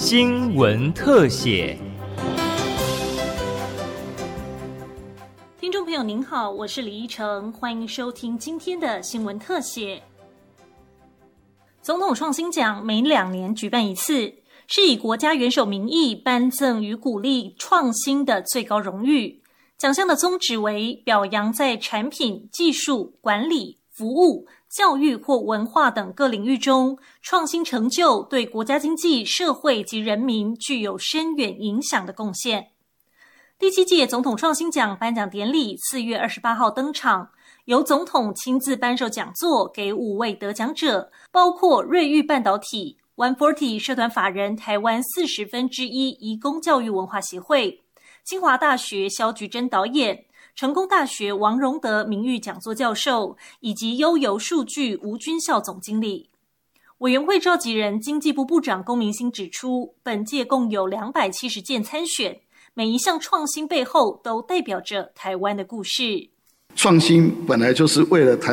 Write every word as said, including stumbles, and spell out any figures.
新闻特写。 听众朋友您好，我是李依晨，欢迎收听今天的新闻特写。总统创新奖每两年举办一次，是以国家元首名义颁赠与鼓励创新的最高荣誉。奖项的宗旨为表扬在产品、技术、管理、服务、教育或文化等各领域中，创新成就对国家经济、社会及人民具有深远影响的贡献。第七届总统创新奖颁奖典礼四月二十八号登场，由总统亲自颁授讲座给五位得奖者，包括瑞昱半导体、一百四十社团法人台湾四十分之一移工教育文化协会、清华大学萧菊珍导演、成功大学王荣德名誉讲座教授，以及悠游数据吴军校总经理。委员会召集人经济部部长龚明鑫指出，本届共有两百七十件参选，每一项创新背后都代表着台湾的故事。 创新本来就是为了台